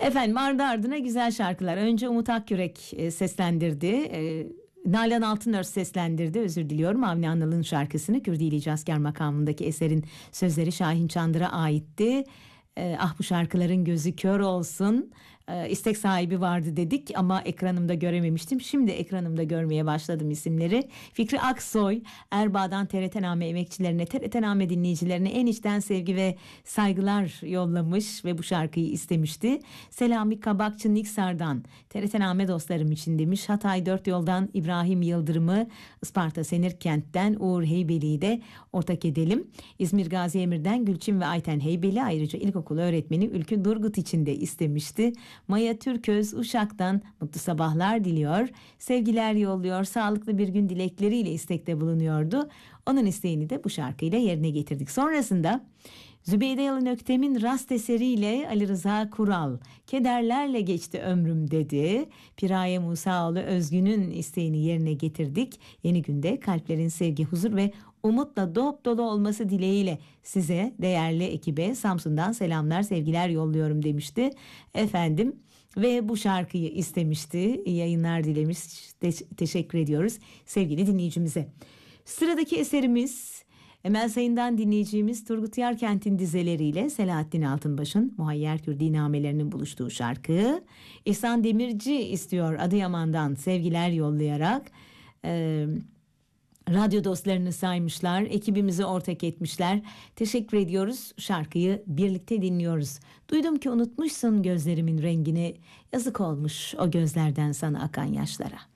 Efendim ardı ardına güzel şarkılar. Önce Umut Akyürek seslendirdi. Nalan Altınörs seslendirdi, özür diliyorum, Avni Anal'ın şarkısını. Kürdili Cazker makamındaki eserin sözleri Şahin Çandır'a aitti. Ah bu şarkıların gözü kör olsun. İstek sahibi vardı dedik ama ekranımda görememiştim. Şimdi ekranımda görmeye başladım isimleri. Fikri Aksoy, Erbaa'dan TRT-Name emekçilerine, TRT-Name dinleyicilerine en içten sevgi ve saygılar yollamış ve bu şarkıyı istemişti. Selami Kabakçı Niksar'dan TRT-Name dostlarım için demiş. Hatay Dört Yol'dan İbrahim Yıldırım'ı, Isparta Senirkent'ten Uğur Heybeli'yi de ortak edelim. İzmir Gazi Emir'den Gülçin ve Ayten Heybeli, ayrıca ilkokul öğretmeni Ülkü Durgut için de istemişti. Maya Türköz Uşak'tan mutlu sabahlar diliyor. Sevgiler yolluyor. Sağlıklı bir gün dilekleriyle istekte bulunuyordu. Onun isteğini de bu şarkıyla yerine getirdik. Sonrasında Zübeyde Yalın Öktem'in rast eseriyle Ali Rıza Kural, kederlerle geçti ömrüm dedi. Piraye Musaoğlu Özgün'ün isteğini yerine getirdik. Yeni günde kalplerin sevgi, huzur ve umutla dop dolu olması dileğiyle size, değerli ekibe Samsun'dan selamlar, sevgiler yolluyorum demişti. Efendim ve bu şarkıyı istemişti. İyi yayınlar dilemiş. Teşekkür ediyoruz sevgili dinleyicimize. Sıradaki eserimiz Emel Sayın'dan dinleyeceğimiz Turgut Yarkent'in dizeleriyle Selahattin Altınbaş'ın Muhayyer Kürdi namelerinin buluştuğu şarkı. İhsan Demirci istiyor Adıyaman'dan sevgiler yollayarak. Radyo dostlarını saymışlar, ekibimizi ortak etmişler. Teşekkür ediyoruz. Şarkıyı birlikte dinliyoruz. Duydum ki unutmuşsun gözlerimin rengini. Yazık olmuş o gözlerden sana akan yaşlara.